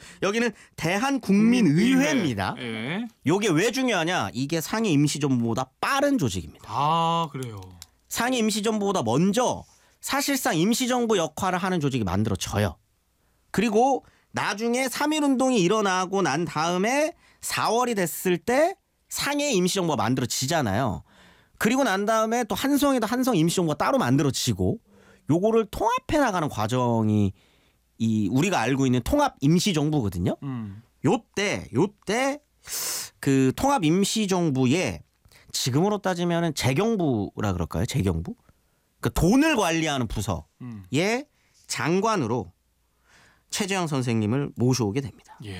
여기는 대한국민의회입니다. 예. 요게 왜 중요하냐? 이게 상위 임시정부보다 빠른 조직입니다. 아, 그래요. 상위 임시정부보다 먼저 사실상 임시정부 역할을 하는 조직이 만들어져요. 그리고 나중에 3.1운동이 일어나고 난 다음에 4월이 됐을 때 상해 임시정부가 만들어지잖아요. 그리고 난 다음에 또 한성에도 한성 임시정부가 따로 만들어지고 요거를 통합해 나가는 과정이 이 우리가 알고 있는 통합 임시정부거든요. 요때 그 통합 임시정부에 지금으로 따지면은 재경부라 그럴까요? 재경부? 그 돈을 관리하는 부서의 장관으로 최재형 선생님을 모셔오게 됩니다. 예.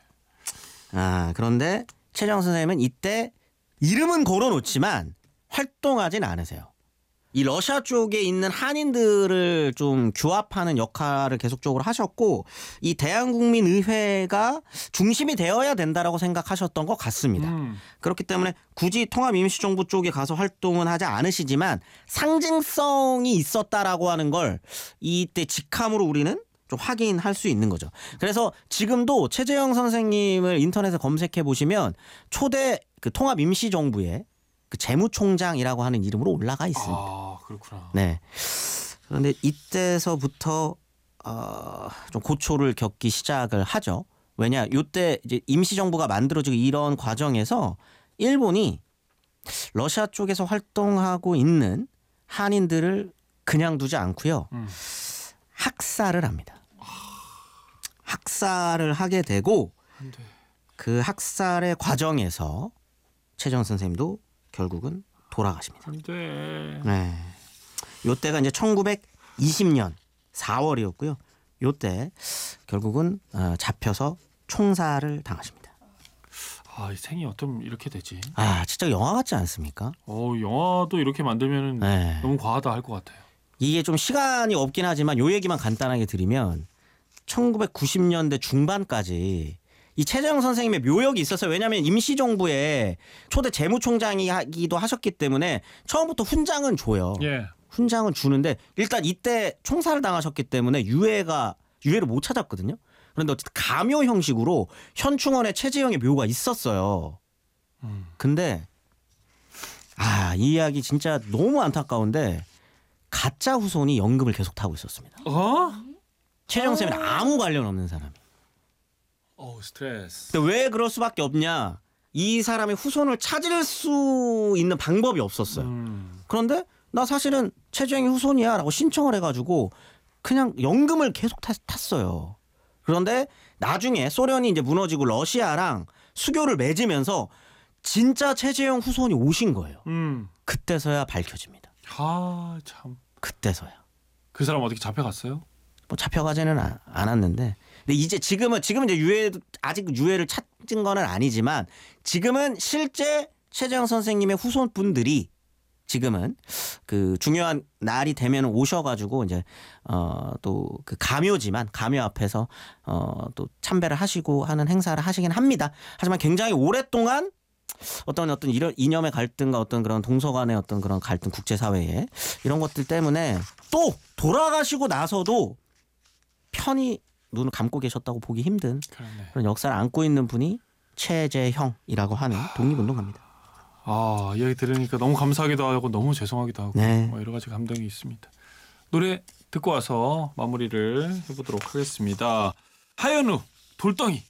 그런데 최재형 선생님은 이때 이름은 걸어놓지만 활동하진 않으세요. 이 러시아 쪽에 있는 한인들을 좀 규합하는 역할을 계속적으로 하셨고 이 대한국민의회가 중심이 되어야 된다라고 생각하셨던 것 같습니다. 그렇기 때문에 굳이 통합임시정부 쪽에 가서 활동은 하지 않으시지만 상징성이 있었다라고 하는 걸 이때 직함으로 우리는 좀 확인할 수 있는 거죠. 그래서 지금도 최재형 선생님을 인터넷에 검색해 보시면 초대 그 통합임시정부에 그 재무총장이라고 하는 이름으로 올라가 있습니다. 아, 그렇구나. 네. 그런데 이때서부터 좀 고초를 겪기 시작을 하죠. 왜냐, 이때 이제 임시정부가 만들어지고 이런 과정에서 일본이 러시아 쪽에서 활동하고 있는 한인들을 그냥 두지 않고요. 학살을 합니다. 학살을 하게 되고 안 돼. 그 학살의 과정에서 최재형 선생님도 결국은 돌아가십니다. 안 돼. 네. 요때가 이제 1920년 4월이었고요. 요때 결국은 잡혀서 총살을 당하십니다. 아, 이 생이 어쩜 이렇게 되지? 진짜 영화 같지 않습니까? 영화도 이렇게 만들면 네. 너무 과하다 할 것 같아요. 이게 좀 시간이 없긴 하지만 요 얘기만 간단하게 드리면 1990년대 중반까지 이 최재형 선생님의 묘역이 있었어요. 왜냐하면 임시정부에 초대 재무총장이기도 하셨기 때문에 처음부터 훈장은 줘요. 예. 훈장은 주는데 일단 이때 총살을 당하셨기 때문에 유해를 못 찾았거든요. 그런데 어쨌든 감묘 형식으로 현충원에 최재형의 묘가 있었어요. 근데 이 이야기 진짜 너무 안타까운데 가짜 후손이 연금을 계속 타고 있었습니다. 최재형 선생님은 아무 관련 없는 사람이. 스트레스. 근데 왜 그럴 수밖에 없냐? 이 사람의 후손을 찾을 수 있는 방법이 없었어요. 그런데 나 사실은 최재형이 후손이야라고 신청을 해가지고 그냥 연금을 계속 탔어요. 그런데 나중에 소련이 이제 무너지고 러시아랑 수교를 맺으면서 진짜 최재형 후손이 오신 거예요. 그때서야 밝혀집니다. 참. 그때서야. 그 사람 어떻게 잡혀갔어요? 뭐 잡혀가지는 않았는데, 근데 이제 지금은 이제 아직 유해를 찾은 건 아니지만 지금은 실제 최재형 선생님의 후손분들이 지금은 그 중요한 날이 되면 오셔가지고 이제 또 그 감묘 앞에서 또 참배를 하시고 하는 행사를 하시긴 합니다. 하지만 굉장히 오랫동안 어떤 이런 이념의 갈등과 어떤 그런 동서 간의 어떤 그런 갈등, 국제사회에 이런 것들 때문에 또 돌아가시고 나서도 편히 눈을 감고 계셨다고 보기 힘든 그러네. 그런 역사를 안고 있는 분이 최재형이라고 하는 독립운동가입니다. 이야기 들으니까 너무 감사하기도 하고 너무 죄송하기도 하고 네. 여러 가지 감동이 있습니다. 노래 듣고 와서 마무리를 해보도록 하겠습니다. 하현우 돌덩이.